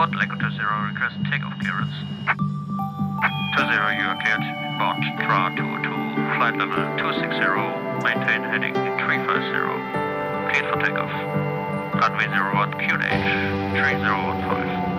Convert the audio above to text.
Port Echo 20, request takeoff clearance. 20, you are cleared. Board TRA-22, flight level 260, maintain heading 350. Cleared for takeoff. Runway 01, QNH 3015.